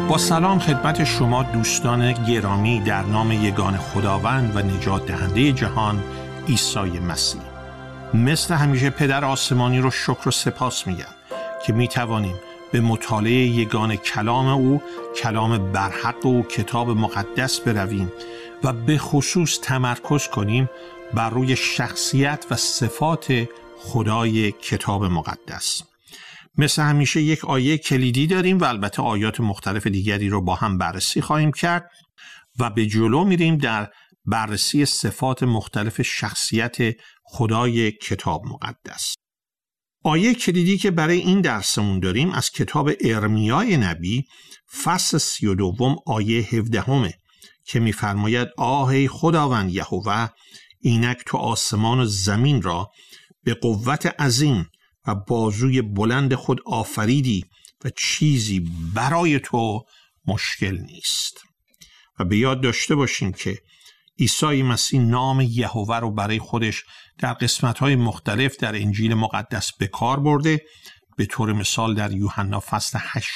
با سلام خدمت شما دوستان گرامی در نام یگان خداوند و نجات دهنده جهان عیسی مسیح. مثل همیشه پدر آسمانی رو شکر و سپاس میگم که میتوانیم به مطالعه یگان کلام او، کلام برحق او، کتاب مقدس برویم و به خصوص تمرکز کنیم بر روی شخصیت و صفات خدای کتاب مقدس. مثل همیشه یک آیه کلیدی داریم و البته آیات مختلف دیگری رو با هم بررسی خواهیم کرد و به جلو میریم در بررسی صفات مختلف شخصیت خدای کتاب مقدس. آیه کلیدی که برای این درسمون داریم از کتاب ارمیای نبی فصل 32 آیه 17 که می‌فرماید آه خداوند یهوه، اینک تو آسمان و زمین را به قوت عظیم و بازوی بلند خود آفریدی و چیزی برای تو مشکل نیست. و به یاد داشته باشیم که عیسی مسیح نام یهوه رو برای خودش در قسمت‌های مختلف در انجیل مقدس به کار برده. به طور مثال در یوحنا فصل 8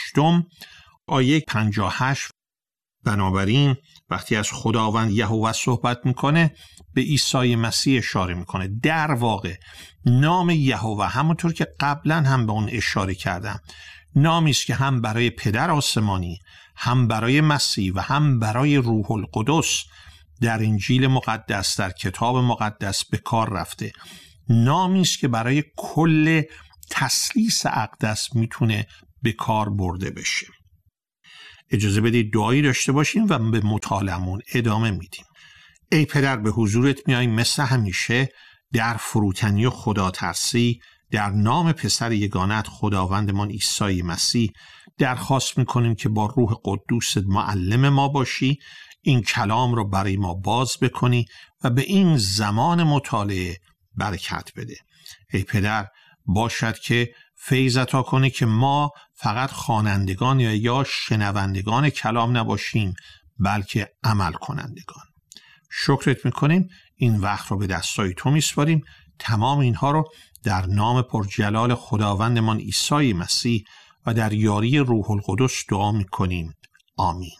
آیه 58 بنابراین وقتی از خداوند یهوه صحبت میکنه به عیسی مسیح اشاره میکنه. در واقع نام یهوه همونطور که قبلا هم به اون اشاره کردم نامی است که هم برای پدر آسمانی، هم برای مسیح و هم برای روح القدس در انجیل مقدس، در کتاب مقدس به کار رفته. نامی است که برای کل تثلیث اقدس میتونه به کار برده بشه. اجازه بدید دعایی داشته باشیم و به مطالعه‌مون ادامه میدیم. ای پدر، به حضورت میاییم مثل همیشه در فروتنی و خدا ترسی در نام پسر یگانت خداوندمان عیسی مسیح درخواست میکنیم که با روح قدوست معلم ما باشی، این کلام رو برای ما باز بکنی و به این زمان مطالعه برکت بده. ای پدر، باشد که فیض عطا کنه که ما فقط خوانندگان یا شنوندگان کلام نباشیم بلکه عمل کنندگان. شکرت میکنیم، این وقت رو به دستای تو میسپاریم. تمام اینها رو در نام پرجلال خداوندمان عیسی مسیح و در یاری روح القدس دعا میکنیم. آمین.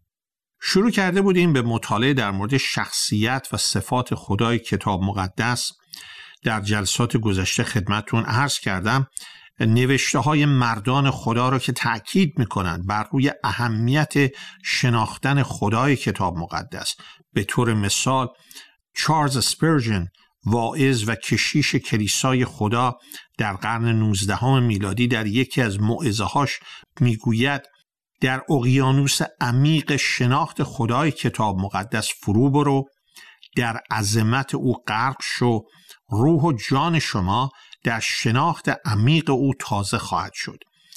شروع کرده بودیم به مطالعه در مورد شخصیت و صفات خدای کتاب مقدس. در جلسات گذشته خدمتتون عرض کردم نوشته های مردان خدا رو که تأکید میکنند بر روی اهمیت شناختن خدای کتاب مقدس. به طور مثال چارلز اسپرژن، واعظ و کشیش کلیسای خدا در قرن 19 میلادی در یکی از موعظه‌هاش میگوید در اقیانوس عمیق شناخت خدای کتاب مقدس فرو برو، در عظمت او غرق شو، روح و جان شما در شناخت عمیق او تازه خواهد شد.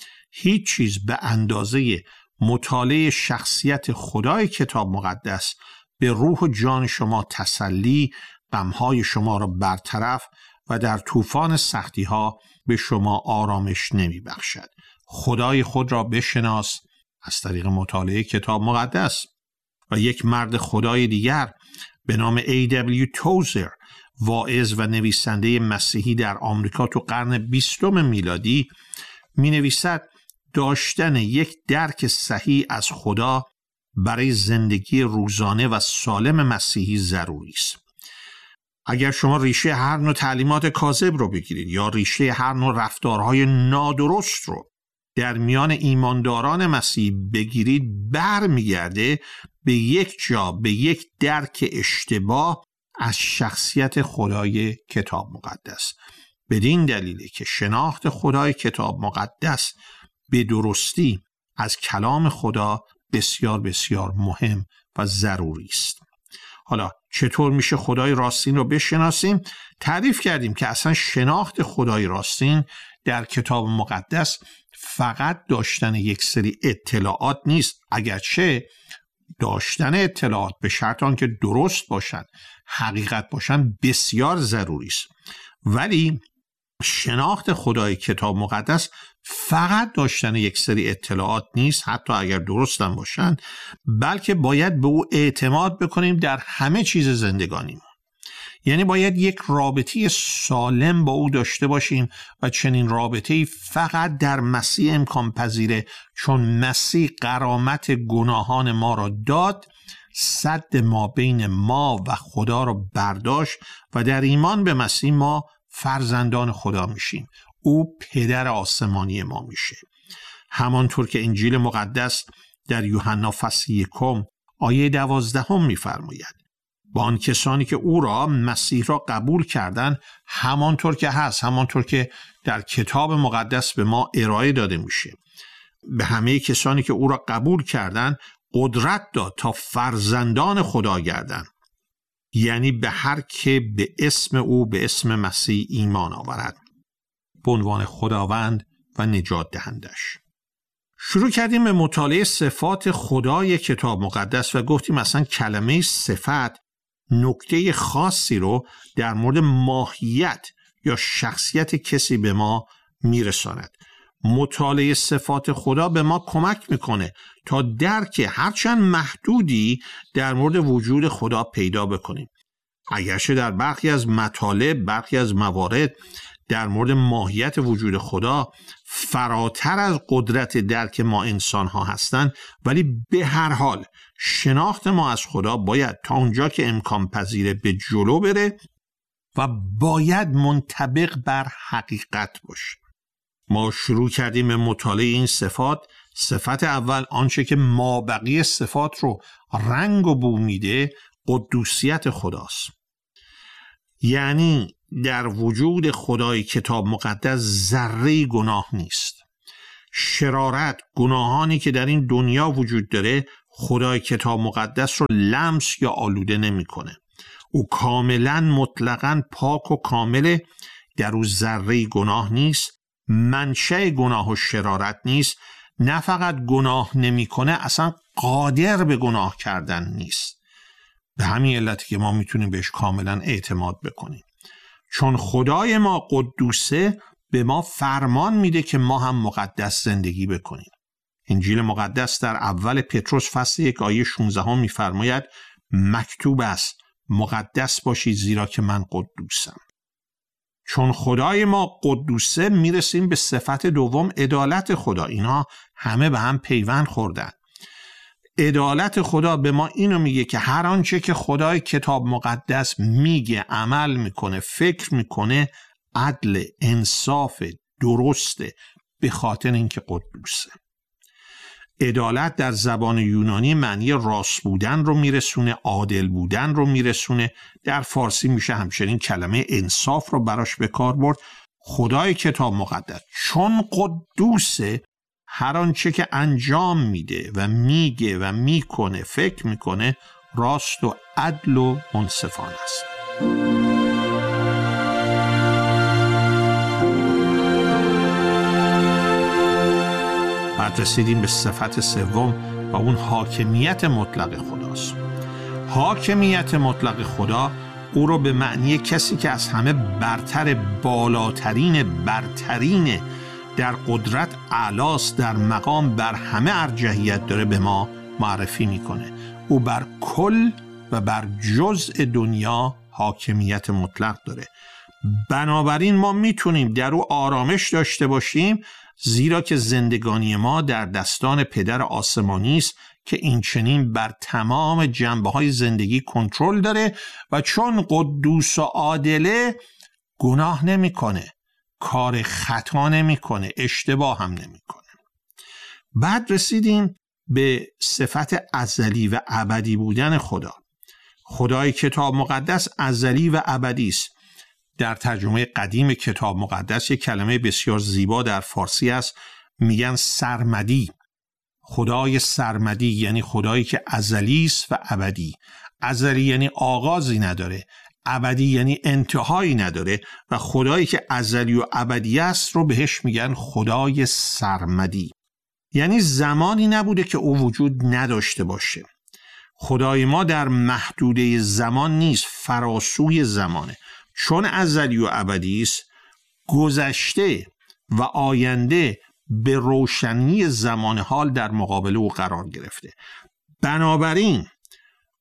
هیچ چیز به اندازه مطالعه شخصیت خدای کتاب مقدس به روح و جان شما تسلی، غمهای شما را برطرف و در طوفان سختی ها به شما آرامش نمی بخشد. خدای خود را بشناس از طریق مطالعه کتاب مقدس. و یک مرد خدای دیگر به نام A.W. توزر، واعظ و نویسنده مسیحی در آمریکا تو قرن 20 میلادی می نویسد داشتن یک درک صحیح از خدا برای زندگی روزانه و سالم مسیحی ضروری است. اگر شما ریشه هر نوع تعلیمات کاذب رو بگیرید یا ریشه هر نوع رفتارهای نادرست رو در میان ایمانداران مسیحی بگیرید، برمیگرده به یک جا، به یک درک اشتباه از شخصیت خدای کتاب مقدس. بدین دلیله که شناخت خدای کتاب مقدس به درستی از کلام خدا بسیار بسیار مهم و ضروری است. حالا چطور میشه خدای راستین رو بشناسیم؟ تعریف کردیم که اصلا شناخت خدای راستین در کتاب مقدس فقط داشتن یک سری اطلاعات نیست، اگرچه داشتن اطلاعات به شرط آنکه درست باشن، حقیقت باشن، بسیار ضروری است. ولی شناخت خدای کتاب مقدس فقط داشتن یک سری اطلاعات نیست، حتی اگر درست هم باشن، بلکه باید به او اعتماد بکنیم در همه چیز زندگانیم. یعنی باید یک رابطه سالم با او داشته باشیم و چنین رابطه‌ای فقط در مسیح امکان پذیره، چون مسیح غرامت گناهان ما را داد، سد ما بین ما و خدا را برداشت و در ایمان به مسیح ما فرزندان خدا میشیم. او پدر آسمانی ما میشه. همانطور که انجیل مقدس در یوحنا فصل 1 آیه 12 میفرماید: با آن کسانی که او را، مسیح را قبول کردن، همانطور که هست، همانطور که در کتاب مقدس به ما ارائه داده میشه، به همه کسانی که او را قبول کردن قدرت داد تا فرزندان خدا گردند، یعنی به هر که به اسم او، به اسم مسیح ایمان آورد، به عنوان خداوند و نجات دهندش. شروع کردیم به مطالعه صفات خدای کتاب مقدس و گفتیم مثلا کلمه صفت نکته خاصی رو در مورد ماهیت یا شخصیت کسی به ما میرساند. مطالعه صفات خدا به ما کمک میکنه تا درک هرچند محدودی در مورد وجود خدا پیدا بکنیم. اگرچه در برخی از مطالب، برخی از موارد در مورد ماهیت وجود خدا فراتر از قدرت درک ما انسان ها هستند، ولی به هر حال شناخت ما از خدا باید تا اونجا که امکان پذیره به جلو بره و باید منطبق بر حقیقت باشه. ما شروع کردیم به مطالعه این صفات. صفت اول، آنچه که مابقی صفات رو رنگ و بو میده، قدوسیت خداست. یعنی در وجود خدای کتاب مقدس ذره گناه نیست. شرارت، گناهانی که در این دنیا وجود داره، خدای کتاب مقدس رو لمس یا آلوده نمی‌کنه. او کاملا مطلقاً پاک و کامله، در او ذره گناه نیست، منشأ گناه و شرارت نیست. نه فقط گناه نمی‌کنه، اصلا قادر به گناه کردن نیست. به همین علتی که ما میتونیم بهش کاملا اعتماد بکنیم، چون خدای ما قدوسه، به ما فرمان میده که ما هم مقدس زندگی بکنیم. انجیل مقدس در اول پتروس فصل 1 آیه 16 میفرماید: مکتوب است مقدس باشید زیرا که من قدوسم. چون خدای ما قدوسه، میرسیم به صفت دوم، عدالت خدا. اینا همه به هم پیوند خوردن. عدالت خدا به ما اینو میگه که هر آنچه که خدای کتاب مقدس میگه، عمل میکنه، فکر میکنه، عدل، انصاف، درسته، به خاطر اینکه قدوسه. عدالت در زبان یونانی معنی راست بودن رو میرسونه، عادل بودن رو میرسونه. در فارسی میشه همچنین کلمه انصاف رو براش به کار برد. خدای کتاب مقدس چون قدوسه، هر آنچه که انجام میده و میگه و میکنه، فکر میکنه، راست و عدل و منصفانه است. بعد رسیدیم به صفت سوم و اون حاکمیت مطلق خداست. حاکمیت مطلق خدا او رو به معنی کسی که از همه برتر، برترین، در قدرت اعلاست، در مقام بر همه ارجحیت داره، به ما معرفی میکنه. او بر کل و بر جزء دنیا حاکمیت مطلق داره. بنابراین ما میتونیم در او آرامش داشته باشیم، زیرا که زندگانی ما در دستان پدر آسمانی است که این چنین بر تمام جنبه‌های زندگی کنترل داره و چون قدوس و عادله، گناه نمیکنه، کار خطا نمیکنه، اشتباه هم نمیکنه. بعد رسیدیم به صفت ازلی و ابدی بودن خدا. خدای کتاب مقدس ازلی و ابدی است. در ترجمه قدیم کتاب مقدس یک کلمه بسیار زیبا در فارسی است، میگن سرمدی. خدای سرمدی یعنی خدایی که ازلی است و ابدی. ازلی یعنی آغازی نداره، ابدی یعنی انتهایی نداره، و خدایی که ازلی و ابدی است رو بهش میگن خدای سرمدی. یعنی زمانی نبوده که او وجود نداشته باشه. خدای ما در محدوده زمان نیست، فراسوی زمانه. چون ازلی و ابدی است، گذشته و آینده به روشنی زمان حال در مقابل او قرار گرفته. بنابراین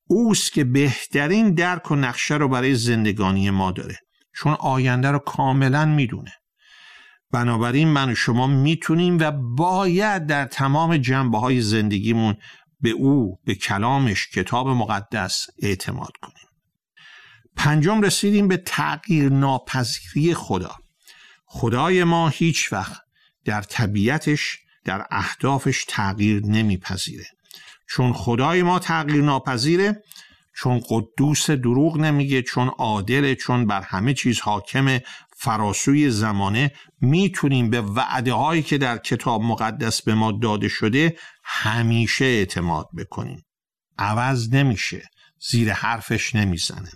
اوست که بهترین درک و نقشه رو برای زندگانی ما داره، چون آینده رو کاملا میدونه. بنابراین من و شما میتونیم و باید در تمام جنبه‌های زندگیمون به او، به کلامش، کتاب مقدس اعتماد کنیم. پنجم رسیدیم به تغییر ناپذیری خدا. خدای ما هیچ وقت در طبیعتش، در اهدافش تغییر نمیپذیره. چون خدای ما تغییر ناپذیره، چون قدوس، دروغ نمیگه، چون عادله، چون بر همه چیز حاکم، فراسوی زمانه، میتونیم به وعده هایی که در کتاب مقدس به ما داده شده همیشه اعتماد بکنیم. عوض نمیشه، زیر حرفش نمیزنه.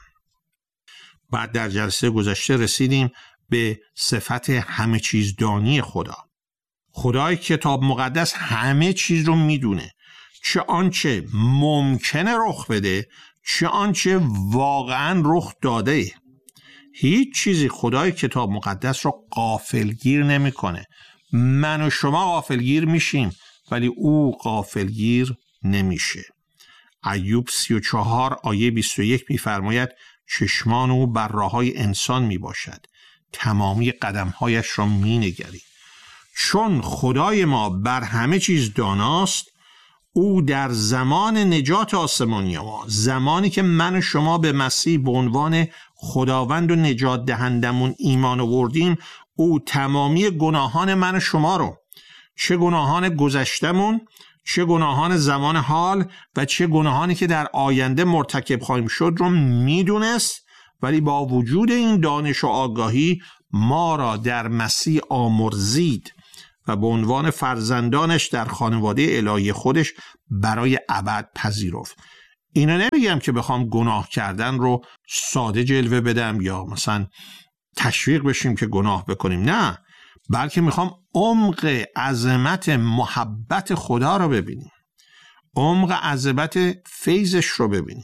بعد در جلسه گذشته رسیدیم به صفت همه چیز دانی خدا. خدای کتاب مقدس همه چیز رو میدونه، چه آنچه ممکنه رخ بده، چه آنچه واقعا رخ داده. هیچ چیزی خدای کتاب مقدس رو غافلگیر نمیکنه. من و شما غافلگیر میشیم ولی او غافلگیر نمیشه. ایوب 34 آیه 21 میفرماید چشمان او بر راههای انسان میباشد، تمامی قدمهایش را مینگری. چون خدای ما بر همه چیز داناست، او در زمان نجات آسمانی ما، زمانی که من و شما به مسیح به عنوان خداوند و نجات دهندمون ایمان آوردیم، او تمامی گناهان من و شما رو، چه گناهان گذشتمون، چه گناهان زمان حال و چه گناهانی که در آینده مرتکب خواهیم شد رو میدونست، ولی با وجود این دانش و آگاهی ما را در مسیح آمرزید و به عنوان فرزندانش در خانواده الهی خودش برای ابد پذیرفت. اینا نمیگم که بخوام گناه کردن رو ساده جلوه بدم یا مثلا تشویق بشیم که گناه بکنیم، نه، بلکه میخوام عمق عظمت محبت خدا رو ببینیم، عمق عظمت فیضش رو ببینیم.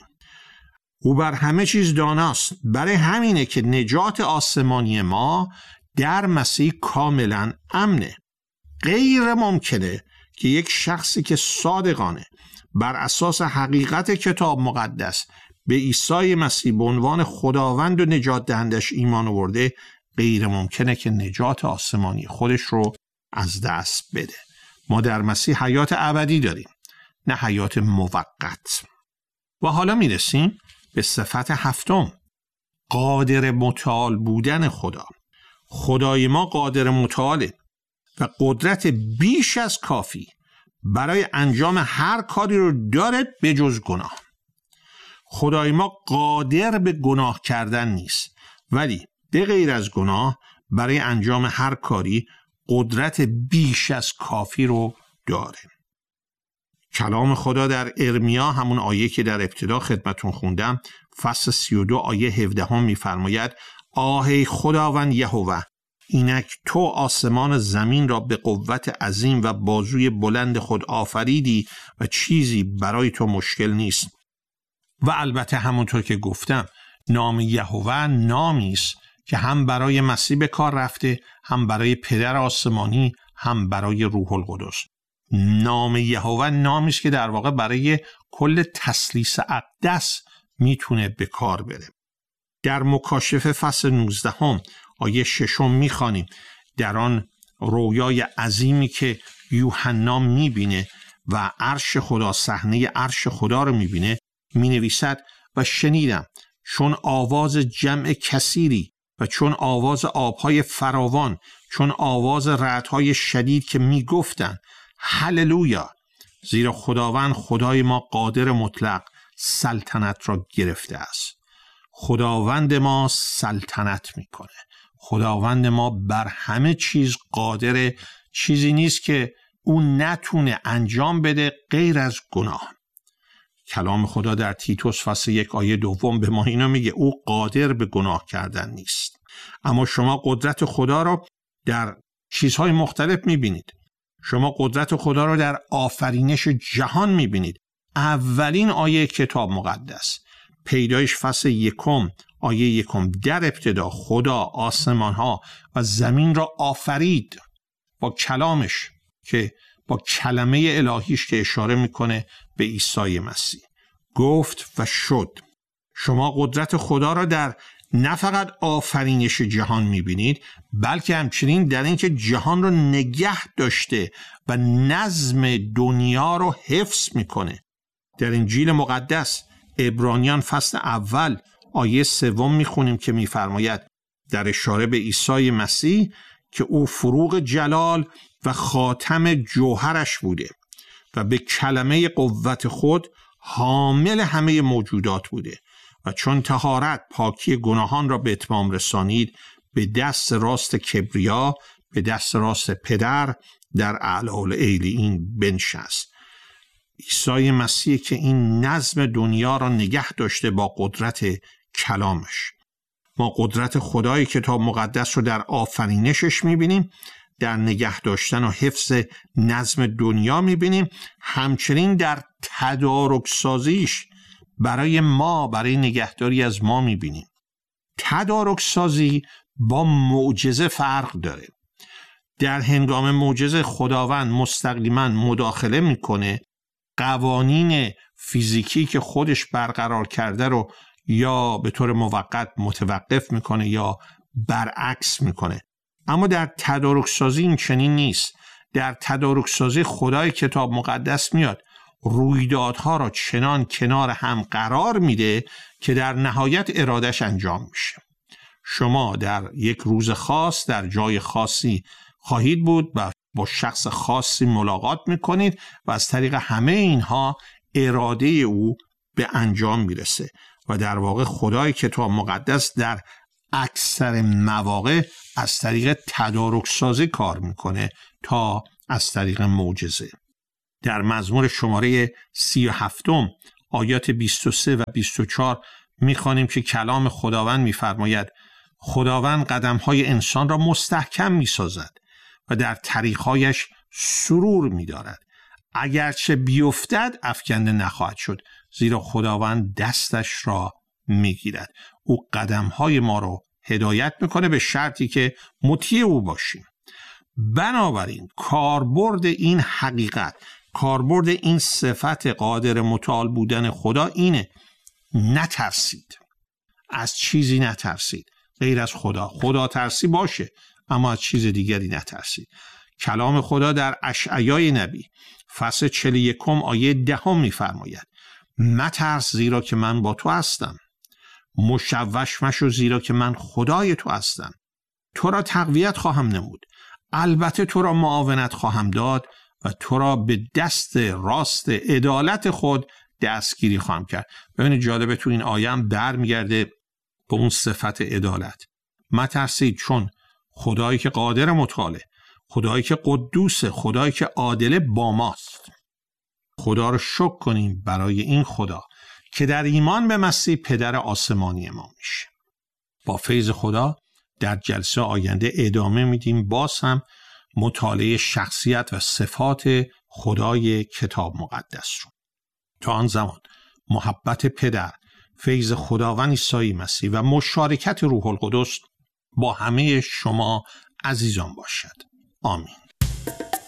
او بر همه چیز داناست. برای همینه که نجات آسمانی ما در مسیح کاملا امنه. غیر ممکنه که یک شخصی که صادقانه بر اساس حقیقت کتاب مقدس به عیسی مسیح به عنوان خداوند و نجات دهندش ایمان آورده، غیر ممکنه که نجات آسمانی خودش رو از دست بده. ما در مسیح حیات ابدی داریم، نه حیات موقت. و حالا میرسیم به صفت هفتم، قادر متعال بودن خدا. خدای ما قادر متعاله و قدرت بیش از کافی برای انجام هر کاری رو داره به جز گناه. خدای ما قادر به گناه کردن نیست، ولی به غیر از گناه برای انجام هر کاری قدرت بیش از کافی رو داره. کلام خدا در ارمیا، همون آیه که در ابتدا خدمتون خوندم، فصل 32 آیه 17 میفرماید آه خداوند یهوه، اینک تو آسمان زمین را به قوت عظیم و بازوی بلند خود آفریدی و چیزی برای تو مشکل نیست. و البته همونطور که گفتم، نام یهوه نامی است که هم برای مسیح به کار رفته، هم برای پدر آسمانی، هم برای روح القدس. نام یهوه نامی است که در واقع برای کل تثلیث اقدس میتونه به کار بره. در مکاشفه فصل 19 آیه 6 میخوانیم، در آن رویای عظیمی که یوحنا میبینه و عرش خدا، صحنه عرش خدا رو میبینه، مینویسد و شنیدم چون آواز جمع کثیری و چون آواز آبهای فراوان، چون آواز رعدهای شدید که میگفتند هللویا، زیرا خداوند خدای ما قادر مطلق سلطنت را گرفته است. خداوند ما سلطنت میکنه. خداوند ما بر همه چیز قادره. چیزی نیست که اون نتونه انجام بده غیر از گناه. کلام خدا در تیتوس فصل 1 آیه 2 به ما اینو میگه، او قادر به گناه کردن نیست. اما شما قدرت خدا رو در چیزهای مختلف میبینید. شما قدرت خدا رو در آفرینش جهان میبینید. اولین آیه کتاب مقدس، پیدایش فصل 1 آیه 1، در ابتدا خدا آسمانها و زمین را آفرید با کلامش، که با کلمه الهیش که اشاره میکنه به عیسی مسیح. گفت و شد. شما قدرت خدا را در نه فقط آفرینش جهان می‌بینید، بلکه همچنین در اینکه جهان رو نگه داشته و نظم دنیا رو حفظ میکنه. در انجیل مقدس عبرانیان فصل اول آیه 3 میخونیم که میفرماید در اشاره به عیسی مسیح که او فروغ جلال و خاتم جوهرش بوده و به کلمه قوت خود حامل همه موجودات بوده و چون طهارت پاکی گناهان را به اتمام رسانید، به دست راست کبریا، به دست راست پدر در اعلی العلیین بنشست. عیسی مسیح که این نظم دنیا را نگه داشته با قدرت کلامش. ما قدرت خدای کتاب مقدس رو در آفرینشش میبینیم، در نگه داشتن و حفظ نظم دنیا میبینیم، همچنین در تدارک سازیش برای ما، برای نگهداری از ما میبینیم. تدارک سازی با معجزه فرق داره. در هنگام معجزه خداوند مستقیما مداخله میکنه، قوانین فیزیکی که خودش برقرار کرده رو یا به طور موقت متوقف میکنه یا برعکس میکنه. اما در تدارک سازی این چنین نیست. در تدارک سازی خدای کتاب مقدس میاد رویدادها را چنان کنار هم قرار میده که در نهایت ارادش انجام میشه. شما در یک روز خاص در جای خاصی خواهید بود و با شخص خاصی ملاقات میکنید و از طریق همه اینها اراده او به انجام میرسه و در واقع خدای کتاب مقدس در اکثر مواقع از طریق تدارک سازی کار میکنه تا از طریق معجزه. در مزمور شماره 37 آیات 23 و 24 میخوانیم که کلام خداوند میفرماید خداوند قدمهای انسان را مستحکم میسازد و در طریقهایش سرور می‌دارد. اگرچه بیفتد افکنده نخواهد شد، زیرا خداوند دستش را میگیرد. او قدم‌های ما رو هدایت میکنه به شرطی که مطیع او باشیم. بنابراین کاربرد این حقیقت، کاربرد این صفت قادر متعال بودن خدا اینه: نترسید، از چیزی نترسید غیر از خدا. خدا ترسی باشه اما از چیز دیگری نترسید. کلام خدا در اشعیای نبی فصل 41 آیه 10 میفرماید مترس زیرا که من با تو هستم، مشوش مشو زیرا که من خدای تو هستم. تو را تقویت خواهم نمود، البته تو را معاونت خواهم داد و تو را به دست راست عدالت خود دستگیری خواهم کرد. ببینید جالبه تو این آیه هم برمیگرده به اون صفت عدالت. مترسید چون خدایی که قادر متعاله، خدایی که قدوسه، خدایی که عادله با ماست. خدا رو شکر کنیم برای این خدا که در ایمان به مسیح پدر آسمانی ما میشه. با فیض خدا در جلسه آینده ادامه میدیم باز هم مطالعه شخصیت و صفات خدای کتاب مقدس رو. تا آن زمان محبت پدر، فیض خداوند عیسی مسیح و مشارکت روح القدس با همه شما عزیزان باشد. آمین.